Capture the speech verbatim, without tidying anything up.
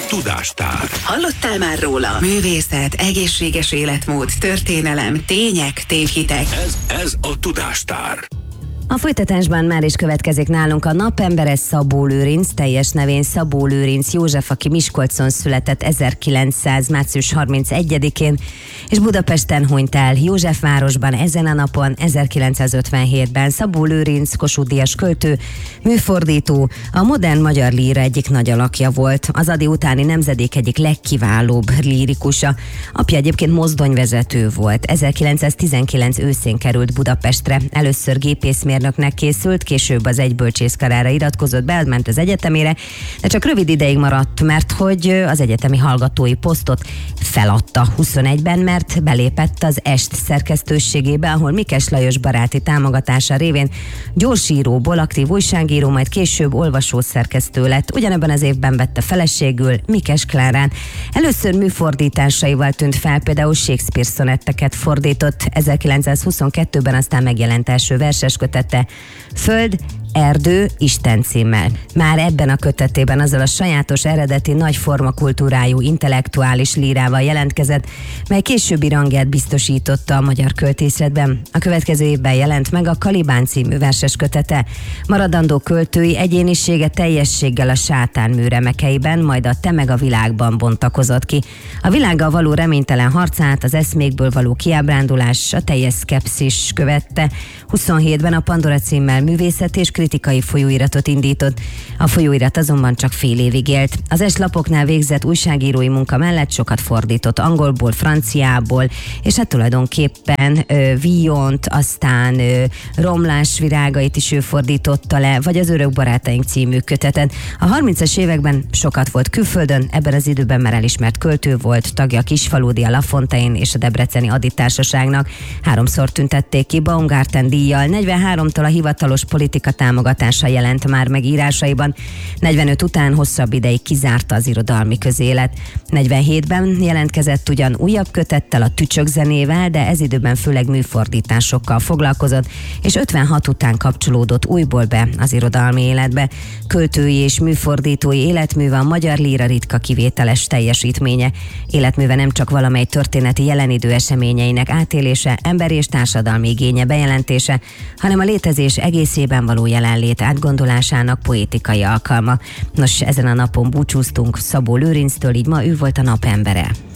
Tudástár. Hallottál már róla? Művészet, egészséges életmód, történelem, tények, tévhitek. Ez, ez a Tudástár. A folytatásban már is következik nálunk a napembere Szabó Lőrinc, teljes nevén Szabó Lőrinc József, aki Miskolcon született ezerkilencszáz. március harmincegyedikén, és Budapesten hunyt el, Józsefvárosban ezen a napon ezerkilencszázötvenhétben. Szabó Lőrinc Kossuth-díjas költő, műfordító, a modern magyar líra egyik nagy alakja volt, az Ady utáni nemzedék egyik legkiválóbb lírikusa. Apja egyébként mozdonyvezető volt. ezerkilencszáztizenkilenc őszén került Budapestre, először gépészmérnöknek készült, később az egybölcsészkarára iratkozott be, ment az egyetemére, de csak rövid ideig maradt, mert hogy az egyetemi hallgatói posztot feladta huszonegyben, mert belépett az Est szerkesztőségébe, ahol Mikes Lajos baráti támogatása révén gyorsíróból aktív újságíró, majd később olvasószerkesztő lett. Ugyanebben az évben vette feleségül Mikes Klárán. Először műfordításaival tűnt fel, például Shakespeare szonetteket fordított, ezerkilencszázhuszonkettőben aztán megjelent első verses kötete Föld, Erdő, Isten címmel. Már ebben a kötetében azzal a sajátos, eredeti, nagy formakultúrájú, intellektuális lírával jelentkezett, mely későbbi rangját biztosította a magyar költészetben. A következő évben jelent meg a Kalibán című verses kötete. Maradandó költői egyénisége teljességgel a Sátán műremekeiben, majd a Te meg a világban bontakozott ki. A világgal való reménytelen harcát, az eszmékből való kiábrándulás, a teljes szkepszis követte. huszonhétben a Pandora címmel művészet és kritikai folyóiratot indított. A folyóirat azonban csak fél évig élt. Az eslapoknál végzett újságírói munka mellett sokat fordított angolból, franciából, és hát tulajdonképpen ö, Villont, aztán ö, Romlás virágait is ő fordította le, vagy az Örök barátaink című kötetet. A harmincas években sokat volt külföldön, ebben az időben már elismert költő volt, tagja a Kisfaludy, a La Fontaine és a Debreceni Ady Társaságnak. Háromszor tüntették ki Baumgarten díjjal, negyvenháromtól a hivatalos politika támogatása jelent már meg írásaiban. negyvenöt után hosszabb ideig kizárta az irodalmi közélet. negyvenhétben jelentkezett ugyan újabb kötettel, a Tücsök zenével, de ez időben főleg műfordításokkal foglalkozott, és ötvenhat után kapcsolódott újból be az irodalmi életbe. Költői és műfordítói életműve a magyar líra ritka kivételes teljesítménye. Életműve nem csak valamely történeti jelenidő eseményeinek átélése, emberi és társadalmi igénye bejelentése, hanem a létezés egészében való jelenlét átgondolásának poétikai alkalma. Nos, ezen a napon búcsúztunk Szabó Lőrinctől, így ma ő volt a napembere.